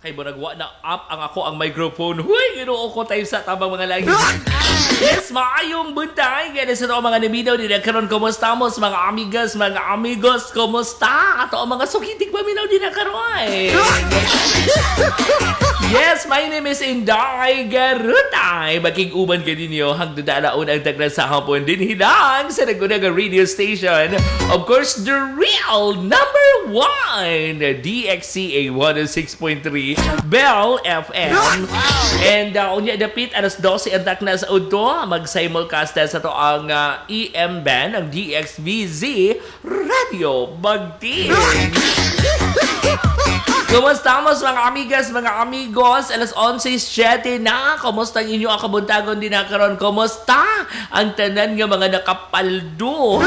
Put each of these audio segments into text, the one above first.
Kay Baragwa na up ang ako ang microphone. Huy, ginoo ko tayo sa tabang mga lagi. Yes, maayong buntay. Kaya sa mga nabinaw din karon kumusta mo sa mga amigas, mga amigos, kumusta? Ato ang mga sukitik paminaw din karon. Yes, my name is Inday Garutay. Maging-uban ka ninyo hangdudalaon ang taglan sa hapon din hidang sa nagunaga radio station. Of course, the real number one, DXCA 106.3 Bell FM. And unya dapit alas 12 ang takna sa udto mag-simulcast sa to ang EM band ang DXBZ Radio Bagting. Kumusta mo mga amigas, mga amigos? Alas 11:07 na. Kumusta ang inyo ang kabuntagon din na karon? Kumusta ang tanan nga mga nakapaldo?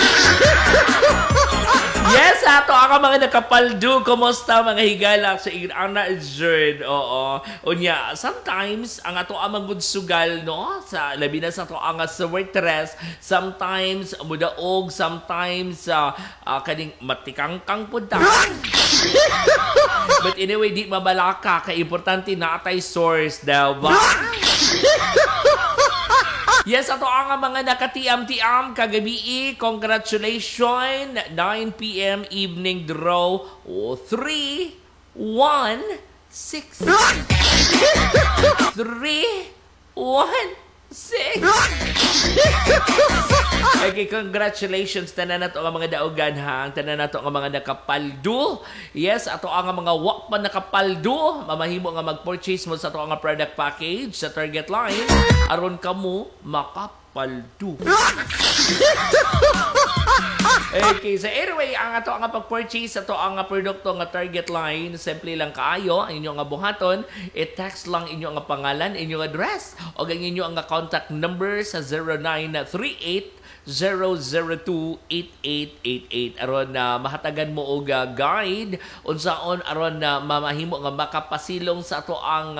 Yes, ato ang mga nakapaldo. Kumusta mga higala sa Ana Jerd? Oo. Unya, sometimes ang ato ang magudsugal, no? Sa labi na sa ato ang sweatress, sometimes mudaog, sometimes kaning matikangkang punta. But anyway, di mabalaka. Kaya importante na atay source, diba? Yes, ato ang mga nakatiam-tiam kagabi. Congratulations. 9 p.m. evening draw. 3, 1, 6. 3, 1, 6. Okay, congratulations tanan nato ang mga daugan ha. Tanan nato ang mga nakapaldo. Yes, ato ang mga wakpan nakapaldo. Mamahimo nga mag-purchase mo sa ato ang product package sa Target Line aron kamo makapaldo. Okay, so anyway, ang ato ang pag-purchase ato ang produkto nga Target Line, simple lang kaayo ang inyong nga buhaton, i-text lang inyong nga pangalan, inyong address o ang inyong nga contact number sa 0938-002-8888 aron na mahatagan mo og guide unsaon aron na mamahimo nga makapasilong sa ato ang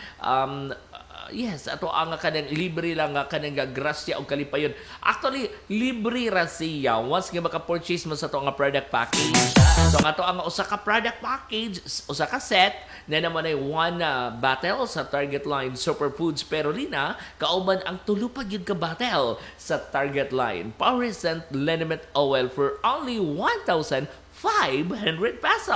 yes, ato ang kanang libre lang kanang grasya o kalipayon. Actually, libre ra siya once nga maka-purchase mo sa ato nga product package. So, ang ato ang usa ka product package, usa ka set, na naman ay one battle sa Target Line Superfoods Perolina, kauban ang tulupag yun ka battle sa Target Line Power-Scent Liniment Oil for only 1,500 pesos.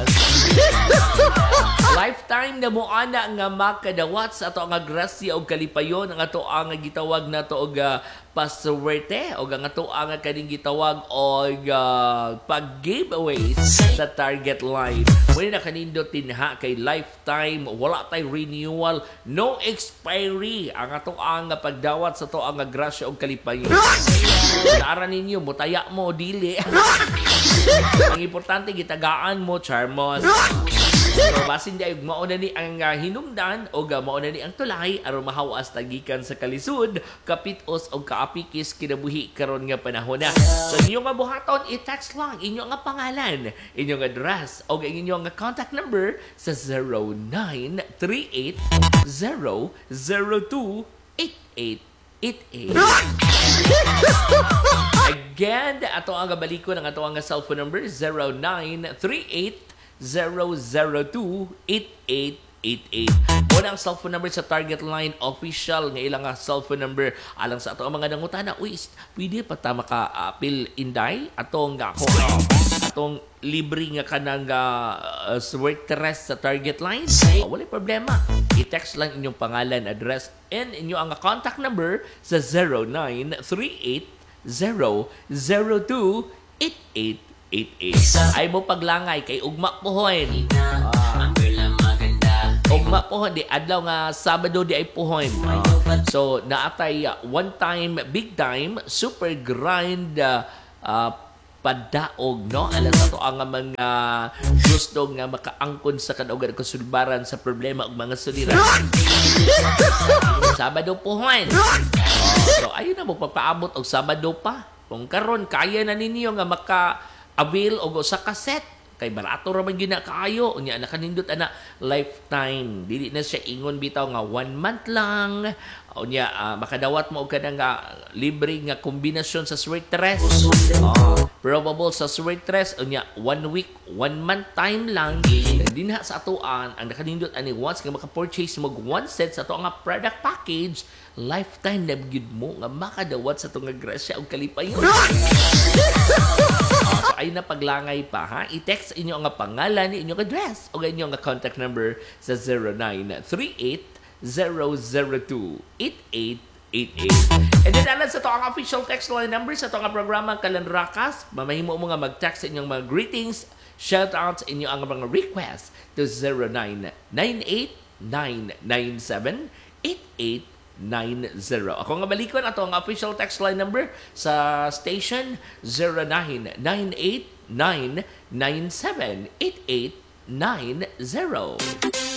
Lifetime na mo ana nga makadawat sa ato nga grasya o kalipayon ang ato ang gitawag na to og paswerte o ang ato ang kaning gitawag og pag-giveaways sa Target Line. Muna na kanindot tinha kay lifetime, wala tay renewal, no expiry ang ato ang pagdawat sa ato ang grasya o kalipayon. Naaran ninyo, mutaya mo, dili. Ang importante, gitagaan mo, charmos. So, basin di ay mauna ni ang hinumdan o mauna ni ang tulay aron mahawas tagikan sa kalisud, kapitos o kaapikis kinabuhi karon nga panahon na. So, inyong nga buhaton, i-text lang inyong nga pangalan, inyong address o inyong nga contact number sa 0938-002-8888. Again, ato ang balikon ang ato ang cellphone number 0938-002-8888. Muna ang cellphone number sa Target Line official nga ilang cellphone number alang sa ato ang mga nangutana. Uy, pwede pa ta maka-appeal Inday atong atong libre nga kanang sweatress sa Target Line. Wala problema. I-text lang inyong pangalan, address, and inyong ang contact number sa 0938-002-8888. Ay mo paglangay kay ugma pohon. Ugma pohon di adlaw nga Sabado di ay pohon. So naatay one time, big time, super grind padaog, no? Alam sa to ang mga gusto nga makaangkon sa kanugan kasulbaran sa problema og mga suliran. Sabado pohon. So ayun na mo papaabot og Sabado pa. Kung karon kaya na ninyo nga maka-avail og usa ka set kay barato ra man gyud na kaayo unya nakanindot ana lifetime dili na siya ingon bitaw nga 1 month lang unya makadawat mo og kada nga libre nga kombinasyon sa sweetress probable sa sweetress unya 1 week 1 month time lang dinha sa atoan ang nakanindot ani once nga maka-purchase mo 1 set sa ato nga product package lifetime na gyud mo nga makadawat sa tunga grasya og kalipayon. So ay na paglangay pa ha. I-text inyo nga pangalan ni inyong address o inyo nga contact number sa 0938-002-8888. And then alam sa to ang official text line number sa to nga programa Kalanrakas. Mamahimo mo nga mag-text sa inyong mga greetings, shoutouts, inyo ang mga request to 0998-997-8890. Ako nga balikon ato ang official text line number sa station 0998-997-8890.